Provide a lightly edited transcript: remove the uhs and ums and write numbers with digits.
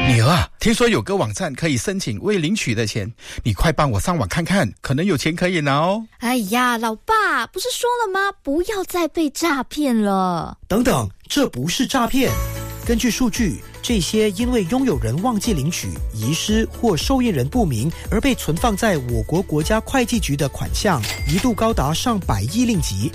女儿啊，听说有个网站可以申请未领取的钱，你快帮我上网看看，可能有钱可以拿哦。 哎呀，老爸，不是说了吗？不要再被诈骗了。 等等，这不是诈骗。根据数据，这些因为拥有人忘记领取、遗失或受益人不明而被存放在我国国家会计局的款项，一度高达上百亿令吉。